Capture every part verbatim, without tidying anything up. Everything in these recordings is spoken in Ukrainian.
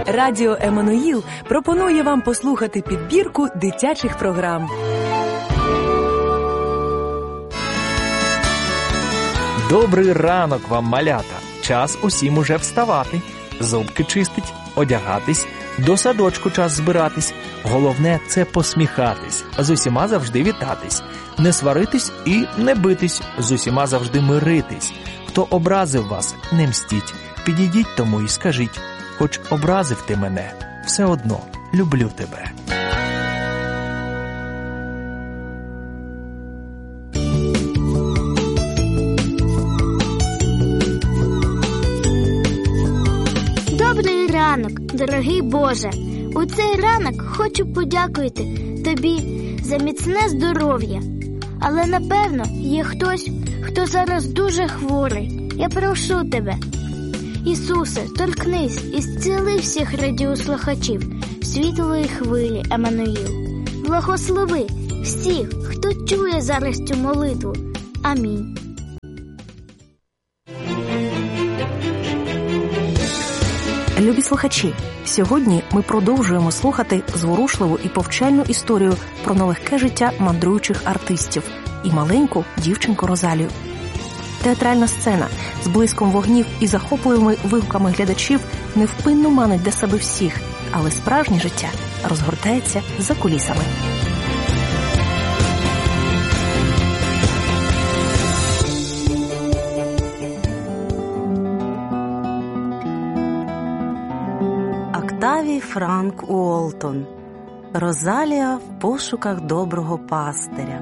Радіо Еммануїл пропонує вам послухати підбірку дитячих програм. Добрий ранок вам, малята! Час усім уже вставати, зубки чистить, одягатись, до садочку час збиратись. Головне – це посміхатись, з усіма завжди вітатись, не сваритись і не битись, з усіма завжди миритись. Хто образив вас, не мстіть, підійдіть тому і скажіть, хоч образив ти мене, все одно люблю тебе. Добрий ранок, дорогий Боже! У цей ранок хочу подякувати Тобі за міцне здоров'я. Але, напевно, є хтось, хто зараз дуже хворий. Я прошу Тебе, Ісусе, торкнись і зціли всіх радіослухачів світлої хвилі Еммануїл. Благослови всіх, хто чує зараз цю молитву. Амінь. Любі слухачі, сьогодні ми продовжуємо слухати зворушливу і повчальну історію про нелегке життя мандруючих артистів і маленьку дівчинку Розалію. Театральна сцена з блиском вогнів і захопливими вигуками глядачів невпинно манить для себе всіх, але справжнє життя розгортається за кулісами. Октавій Франк Уолтон. Розалія в пошуках доброго пастиря.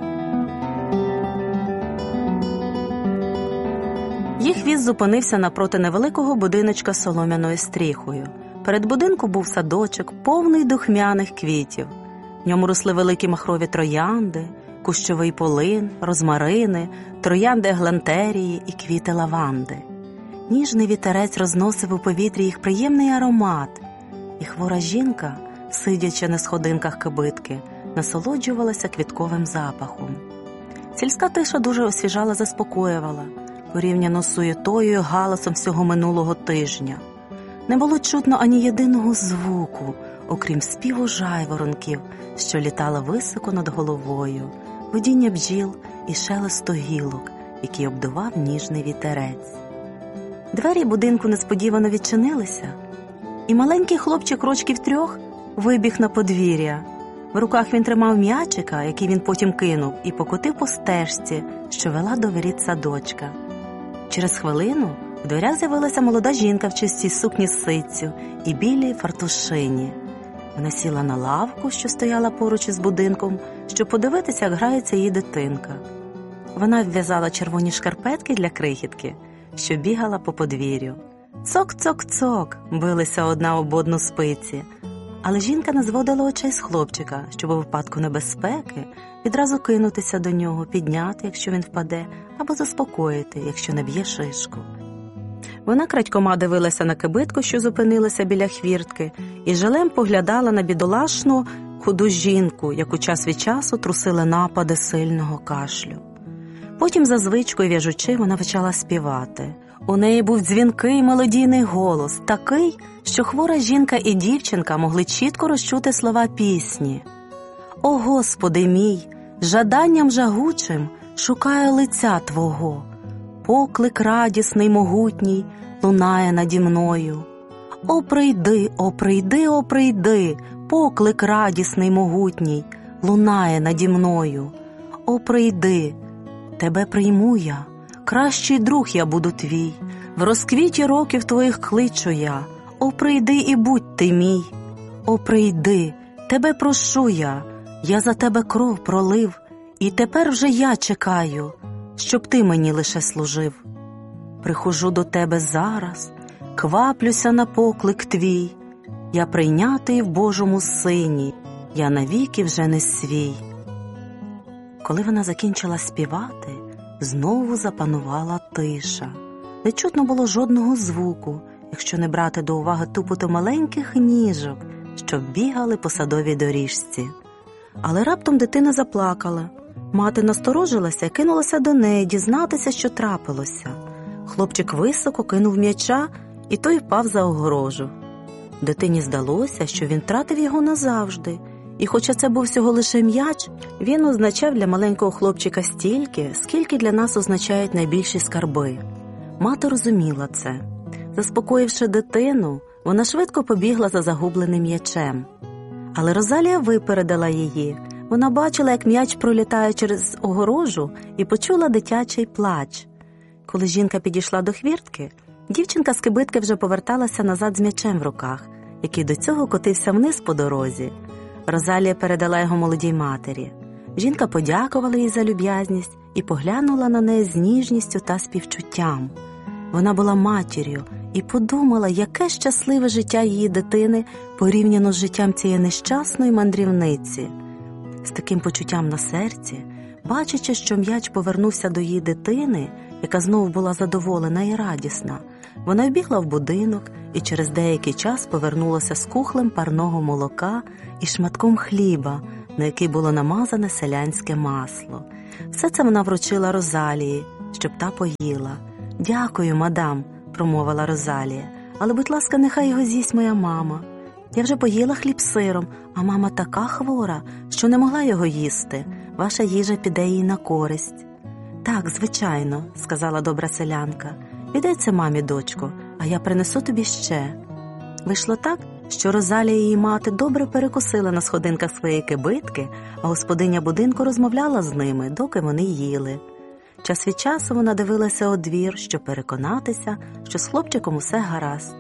Їх віз зупинився напроти невеликого будиночка з солом'яною стріхою. Перед будинком був садочок, повний духмяних квітів. В ньому росли великі махрові троянди, кущовий полин, розмарини, троянди еглантерії і квіти лаванди. Ніжний вітерець розносив у повітрі їх приємний аромат. І хвора жінка, сидячи на сходинках кибитки, насолоджувалася квітковим запахом. Сільська тиша дуже освіжала, заспокоювала, порівняно з суєтою і галасом всього минулого тижня. Не було чутно ані єдиного звуку, окрім співу жайворонків, що літала високо над головою, гудіння бджіл і шелесту гілок, який обдував ніжний вітерець. Двері будинку несподівано відчинилися, і маленький хлопчик рочків трьох вибіг на подвір'я. В руках він тримав м'ячика, який він потім кинув, і покотив по стежці, що вела до воріт садочка. Через хвилину в дверях з'явилася молода жінка в чистій сукні з ситцю і білій фартушині. Вона сіла на лавку, що стояла поруч із будинком, щоб подивитися, як грається її дитинка. Вона вв'язала червоні шкарпетки для крихітки, що бігала по подвір'ю. Цок-цок-цок билися одна об одну спиці, але жінка не зводила очей з хлопчика, щоб у випадку небезпеки відразу кинутися до нього, підняти, якщо він впаде, або заспокоїти, якщо не б'є шишку. Вона крадькома дивилася на кибитку, що зупинилася біля хвіртки, і жалем поглядала на бідолашну худу жінку, яку час від часу трусили напади сильного кашлю. Потім за звичкою в'яжучи, вона почала співати. У неї був дзвінкий мелодійний голос, такий, що хвора жінка і дівчинка могли чітко розчути слова пісні. «О, Господи мій, жаданням жагучим шукаю лиця Твого. Поклик радісний, могутній лунає наді мною. О, прийди, о, прийди, о, прийди, поклик радісний, могутній лунає наді мною. О, прийди, Тебе прийму я, кращий друг я буду Твій, в розквіті років Твоїх кличу я. О, прийди і будь Ти мій. О, прийди, Тебе прошу я, я за Тебе кров пролив, і тепер вже я чекаю, щоб Ти мені лише служив. Прихожу до Тебе зараз, кваплюся на поклик Твій, я прийнятий в Божому Сині, я навіки вже не свій». Коли вона закінчила співати, знову запанувала тиша. Не чутно було жодного звуку, якщо не брати до уваги тупоту маленьких ніжок, що бігали по садовій доріжці. Але раптом дитина заплакала. Мати насторожилася і кинулася до неї дізнатися, що трапилося. Хлопчик високо кинув м'яча, і той впав за огорожу. Дитині здалося, що він втратив його назавжди. І хоча це був всього лише м'яч, він означав для маленького хлопчика стільки, скільки для нас означають найбільші скарби. Мати розуміла це. Заспокоївши дитину, вона швидко побігла за загубленим м'ячем. Але Розалія випередила її. Вона бачила, як м'яч пролітає через огорожу, і почула дитячий плач. Коли жінка підійшла до хвіртки, дівчинка з кибитки вже поверталася назад з м'ячем в руках, який до цього котився вниз по дорозі. Розалія передала його молодій матері. Жінка подякувала їй за люб'язність і поглянула на неї з ніжністю та співчуттям. Вона була матір'ю і подумала, яке щасливе життя її дитини порівняно з життям цієї нещасної мандрівниці. З таким почуттям на серці, бачачи, що м'яч повернувся до її дитини, яка знову була задоволена і радісна, вона вбігла в будинок і через деякий час повернулася з кухлем парного молока і шматком хліба, на який було намазане селянське масло. Все це вона вручила Розалії, щоб та поїла. «Дякую, мадам», – промовила Розалія, «але, будь ласка, нехай його з'їсть моя мама. Я вже поїла хліб з сиром, а мама така хвора, що не могла його їсти. Ваша їжа піде їй на користь». «Так, звичайно», – сказала добра селянка. «Віддай це мамі, дочко, а я принесу тобі ще». Вийшло так, що Розалія і її мати добре перекусили на сходинках своєї кибитки, а господиня будинку розмовляла з ними, доки вони їли. Час від часу вона дивилася у двір, щоб переконатися, що з хлопчиком усе гаразд.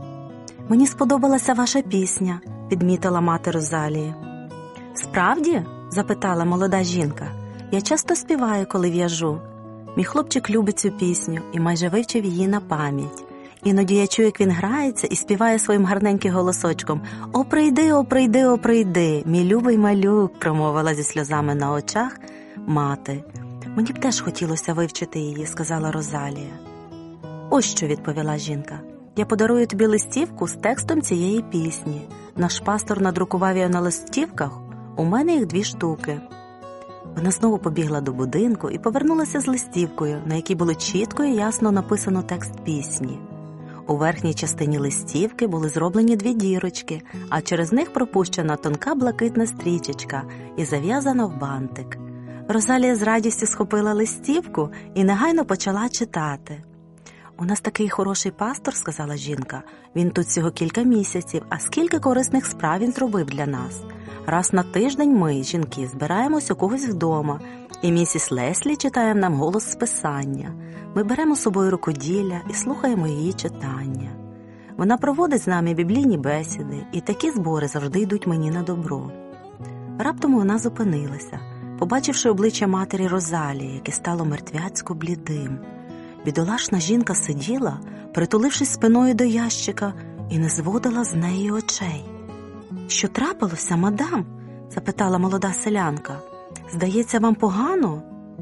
«Мені сподобалася ваша пісня», – підмітила мати Розалії. «Справді?» – запитала молода жінка. «Я часто співаю, коли в'яжу. Мій хлопчик любить цю пісню і майже вивчив її на пам'ять. Іноді я чую, як він грається і співає своїм гарненьким голосочком: «О, прийди, о, прийди, о, прийди, мій любий малюк», – промовила зі сльозами на очах мати. «Мені б теж хотілося вивчити її», – сказала Розалія. «Ось що», – відповіла жінка. «Я подарую тобі листівку з текстом цієї пісні. Наш пастор надрукував її на листівках, у мене їх дві штуки». Вона знову побігла до будинку і повернулася з листівкою, на якій було чітко і ясно написано текст пісні. У верхній частині листівки були зроблені дві дірочки, а через них пропущена тонка блакитна стрічечка і зав'язана в бантик. Розалія з радістю схопила листівку і негайно почала читати. «У нас такий хороший пастор», – сказала жінка. «Він тут всього кілька місяців, а скільки корисних справ він зробив для нас. Раз на тиждень ми, жінки, збираємось у когось вдома, і місіс Леслі читає нам голос з писання. Ми беремо з собою рукоділля і слухаємо її читання. Вона проводить з нами біблійні бесіди, і такі збори завжди йдуть мені на добро». Раптом вона зупинилася, побачивши обличчя матері Розалії, яке стало мертвяцько блідим. Бідолашна жінка сиділа, притулившись спиною до ящика, і не зводила з неї очей. «Що трапилося, мадам?» – запитала молода селянка. «Здається, вам погано?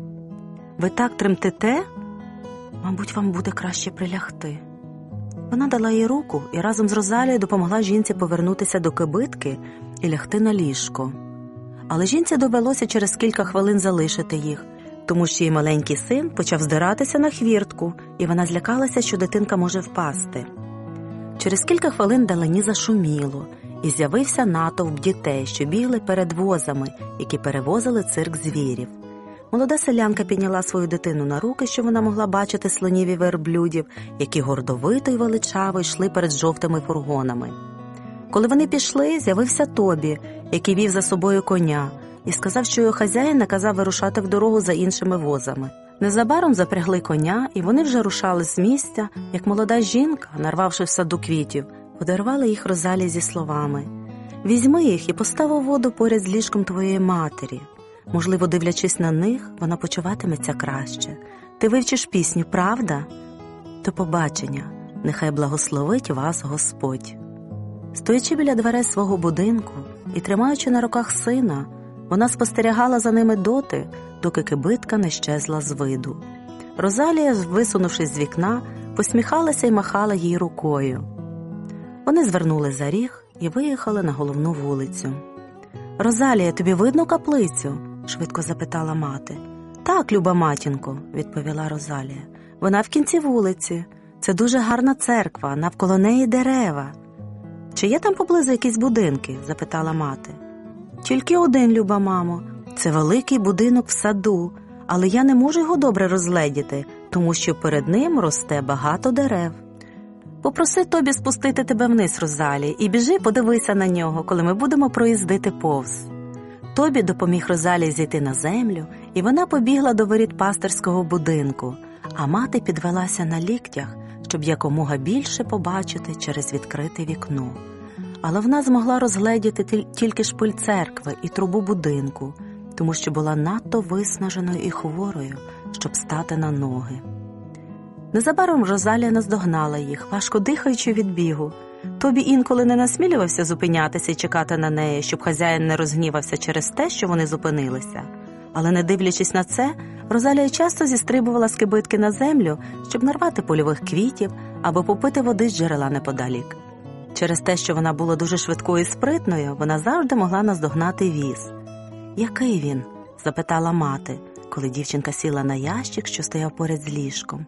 Ви так тремтите? Мабуть, вам буде краще прилягти». Вона дала їй руку і разом з Розалією допомогла жінці повернутися до кибитки і лягти на ліжко. Але жінці довелося через кілька хвилин залишити їх, тому що її маленький син почав здиратися на хвіртку, і вона злякалася, що дитинка може впасти. Через кілька хвилин вдалині зашуміло, і з'явився натовп дітей, що бігли перед возами, які перевозили цирк звірів. Молода селянка підняла свою дитину на руки, щоб вона могла бачити слонів і верблюдів, які гордовито й величаво йшли перед жовтими фургонами. Коли вони пішли, з'явився Тобі, який вів за собою коня, і сказав, що його хазяїн наказав вирушати в дорогу за іншими возами. Незабаром запрягли коня, і вони вже рушали з місця, як молода жінка, нарвавши в саду квітів, подарувала їх Розалії зі словами: «Візьми їх і постав у воду поряд з ліжком твоєї матері. Можливо, дивлячись на них, вона почуватиметься краще. Ти вивчиш пісню, правда? До побачення. Нехай благословить вас Господь». Стоячи біля дверей свого будинку і тримаючи на руках сина, вона спостерігала за ними доти, доки кибитка не щезла з виду. Розалія, висунувшись з вікна, посміхалася й махала їй рукою. Вони звернули за ріг і виїхали на головну вулицю. «Розалія, тобі видно каплицю?» – швидко запитала мати. «Так, люба матінко», – відповіла Розалія. «Вона в кінці вулиці. Це дуже гарна церква, навколо неї дерева». Чи є там поблизу якісь будинки? – запитала мати. Тільки один, люба мамо. Це великий будинок в саду, але я не можу його добре розгледіти, тому що перед ним росте багато дерев. Попроси Тобі спустити тебе вниз, Розалі, і біжи подивися на нього, коли ми будемо проїздити повз. Тобі допоміг Розалі зійти на землю, і вона побігла до воріт пастирського будинку, а мати підвелася на ліктях, щоб якомога більше побачити через відкрите вікно. Але вона змогла розгледіти тільки шпиль церкви і трубу будинку, тому що була надто виснаженою і хворою, щоб стати на ноги. Незабаром Розалія наздогнала їх, важко дихаючи від бігу. Тобі інколи не насмілювався зупинятися і чекати на неї, щоб хазяїн не розгнівався через те, що вони зупинилися. Але не дивлячись на це, Розалія часто зістрибувала з кибитки на землю, щоб нарвати польових квітів або попити води з джерела неподалік. Через те, що вона була дуже швидкою і спритною, вона завжди могла наздогнати віз. «Який він?» – запитала мати, коли дівчинка сіла на ящик, що стояв поряд з ліжком.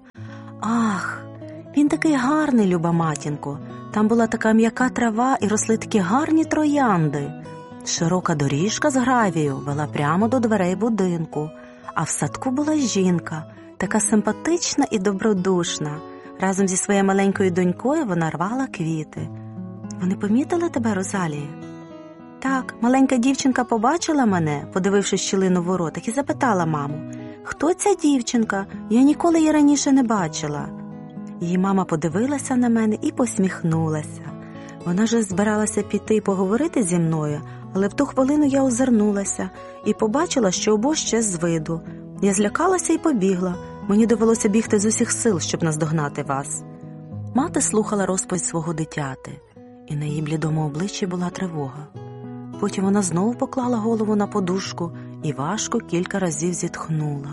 «Ах, він такий гарний, люба матінко. Там була така м'яка трава і росли такі гарні троянди. Широка доріжка з гравію вела прямо до дверей будинку, а в садку була жінка, така симпатична і добродушна. Разом зі своєю маленькою донькою вона рвала квіти. Вони помітили тебе, Розалія?» «Так, маленька дівчинка побачила мене, подивившись щілину в воротах, і запитала маму, хто ця дівчинка? Я ніколи її раніше не бачила». Її мама подивилася на мене і посміхнулася. Вона вже збиралася піти і поговорити зі мною, але в ту хвилину я озирнулася і побачила, що обо ще з виду. Я злякалася і побігла. Мені довелося бігти з усіх сил, щоб наздогнати вас. Мати слухала розповідь свого дитяти, і на її блідому обличчі була тривога. Потім вона знову поклала голову на подушку і важко кілька разів зітхнула.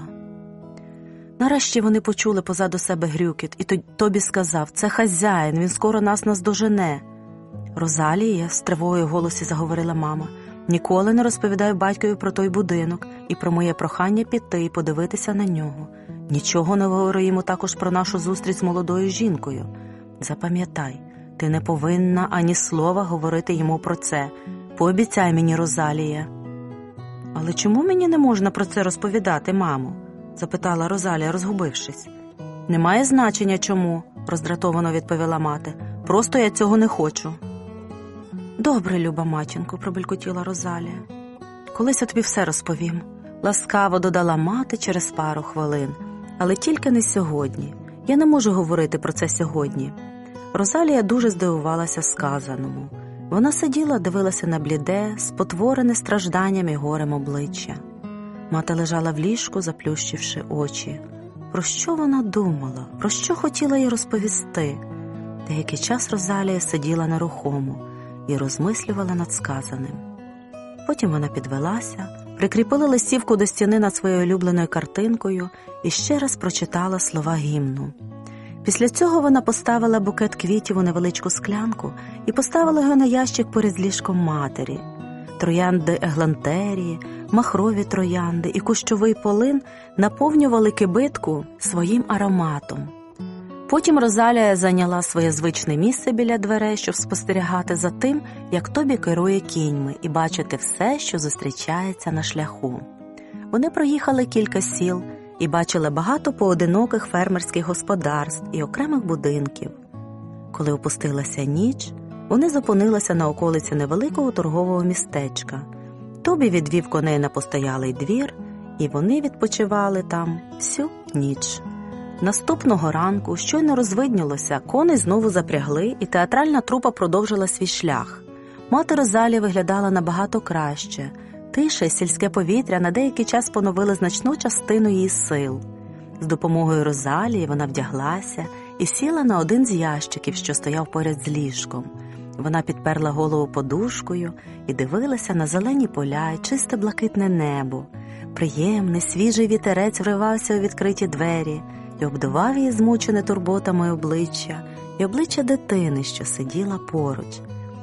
Нарешті вони почули позаду себе грюкіт, і Тобі сказав, це хазяїн, він скоро нас наздожене. Розалія, з тривогою в голосі заговорила мама, ніколи не розповідай батькові про той будинок і про моє прохання піти і подивитися на нього. Нічого не говори йому також про нашу зустріч з молодою жінкою. Запам'ятай, ти не повинна ані слова говорити йому про це. Пообіцяй мені, Розалія. Але чому мені не можна про це розповідати, мамо? Запитала Розалія, розгубившись. Немає значення чому, роздратовано відповіла мати. Просто я цього не хочу. Добре, люба матінко, пробелькотіла Розалія. Колись я тобі все розповім. Ласкаво додала мати через пару хвилин. Але тільки не сьогодні. Я не можу говорити про це сьогодні. Розалія дуже здивувалася сказаному. Вона сиділа, дивилася на бліде, спотворене стражданням і горем обличчя. Мати лежала в ліжку, заплющивши очі. Про що вона думала? Про що хотіла їй розповісти? Деякий час Розалія сиділа нерухомо і розмислювала над сказаним. Потім вона підвелася, прикріпила листівку до стіни над своєю улюбленою картинкою і ще раз прочитала слова гімну. Після цього вона поставила букет квітів у невеличку склянку і поставила його на ящик поряд з ліжком матері. Троянди еглантерії, махрові троянди і кущовий полин наповнювали кибитку своїм ароматом. Потім Розалія зайняла своє звичне місце біля дверей, щоб спостерігати за тим, як Тобі керує кіньми і бачити все, що зустрічається на шляху. Вони проїхали кілька сіл і бачили багато поодиноких фермерських господарств і окремих будинків. Коли опустилася ніч, вони зупинилися на околиці невеликого торгового містечка. Тобі відвів коней на постоялий двір, і вони відпочивали там всю ніч. Наступного ранку, щойно розвиднілося, коней знову запрягли, і театральна трупа продовжила свій шлях. Мати Розалії виглядала набагато краще. Тиша і сільське повітря на деякий час поновили значну частину її сил. З допомогою Розалії вона вдяглася і сіла на один з ящиків, що стояв поряд з ліжком. Вона підперла голову подушкою і дивилася на зелені поля і чисте блакитне небо. Приємний, свіжий вітерець вривався у відкриті двері і обдував її змучене турботами обличчя і обличчя дитини, що сиділа поруч.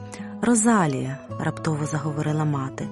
«Розалія», – раптово заговорила мати,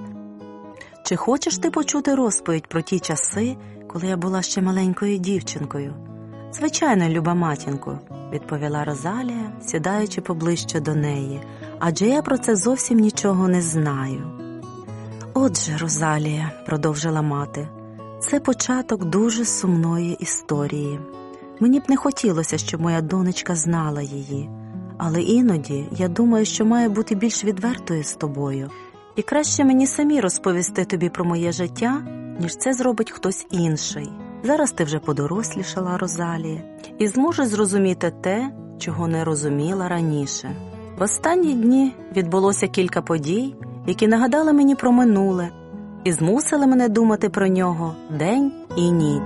– «чи хочеш ти почути розповідь про ті часи, коли я була ще маленькою дівчинкою?» «Звичайно, люба матінко, відповіла Розалія, сідаючи поближче до неї, адже я про це зовсім нічого не знаю. Отже, Розалія, продовжила мати, це початок дуже сумної історії. Мені б не хотілося, щоб моя донечка знала її, але іноді я думаю, що має бути більш відвертою з тобою. І краще мені самі розповісти тобі про моє життя, ніж це зробить хтось інший. Зараз ти вже подорослішала, Розалія, і зможеш зрозуміти те, чого не розуміла раніше. В останні дні відбулося кілька подій, які нагадали мені про минуле і змусили мене думати про нього день і ніч.